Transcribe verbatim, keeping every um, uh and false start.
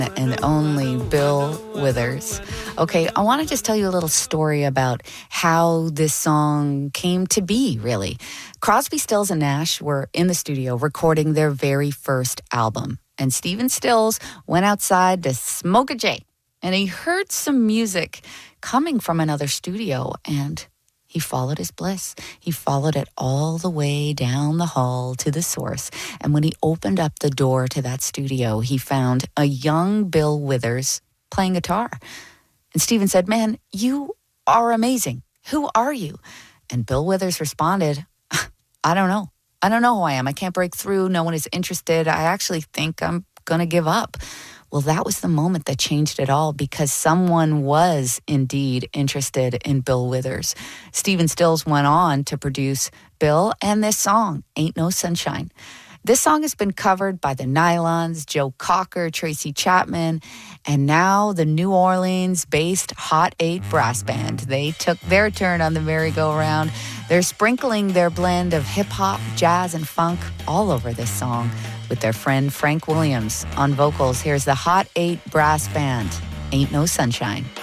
and only Bill Withers. Okay, I want to just tell you a little story about how this song came to be, really. Crosby, Stills, and Nash were in the studio recording their very first album, and Stephen Stills went outside to smoke a J, and he heard some music coming from another studio, and he followed his bliss. He followed it all the way down the hall to the source. And when he opened up the door to that studio, he found a young Bill Withers playing guitar. And Stephen said, "Man, you are amazing. Who are you?" And Bill Withers responded, "I don't know. I don't know who I am. I can't break through. No one is interested. I actually think I'm going to give up." Well, that was the moment that changed it all, because someone was indeed interested in Bill Withers. Stephen Stills went on to produce Bill and this song, Ain't No Sunshine. This song has been covered by the Nylons, Joe Cocker, Tracy Chapman, and now the New Orleans-based Hot Eight Brass Band. They took their turn on the merry-go-round. They're sprinkling their blend of hip-hop, jazz, and funk all over this song with their friend Frank Williams on vocals. Here's the Hot Eight Brass Band, Ain't No Sunshine.